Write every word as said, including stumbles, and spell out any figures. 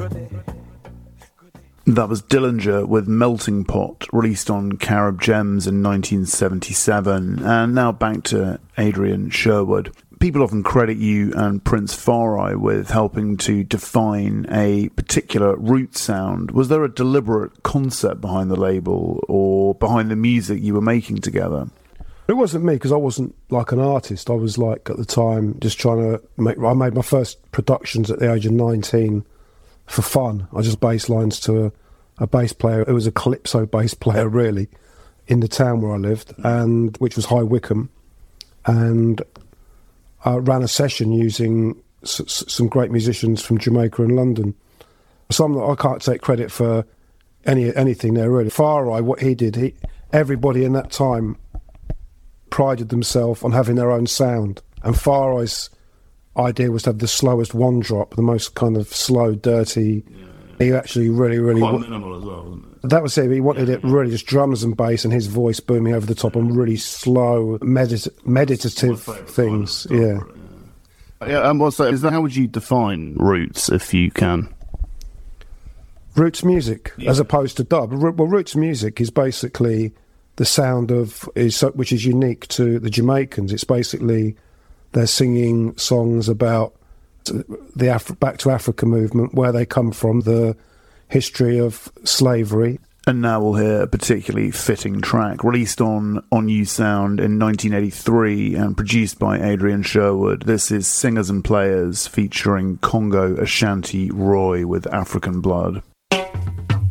That was Dillinger with Melting Pot, released on Carib Gems in nineteen seventy-seven. And now back to Adrian Sherwood. People often credit you and Prince Far Eye with helping to define a particular root sound. Was there a deliberate concept behind the label or behind the music you were making together? It wasn't me, because I wasn't like an artist. I was like, at the time, just trying to make... I made my first productions at the age of nineteen for fun. I just bass lines to a, a bass player. It was a calypso bass player, really, in the town where I lived, and which was High Wycombe. And I ran a session using s- s- some great musicians from Jamaica and London. Some that I can't take credit for any anything there, really. Far Eye, what he did, he everybody in that time prided themselves on having their own sound. And Far Eye's idea was to have the slowest one drop, the most kind of slow, dirty. Yeah, yeah. He actually really, really... Quite minimal as well, wasn't it? That was it. He wanted yeah, it really just drums and bass and his voice booming over the top and really slow, medit- meditative things. Kind of yeah. yeah. Yeah, and what's that? Is that how would you define roots, if you can? Roots music, yeah. as opposed to dub. Well, roots music is basically the sound of, is which is unique to the Jamaicans. It's basically they're singing songs about the Af- Back to Africa movement, where they come from, the history of slavery. And now we'll hear a particularly fitting track, released on On You Sound in nineteen eighty-three and produced by Adrian Sherwood. This is Singers and Players featuring Congo Ashanti Roy with African Blood.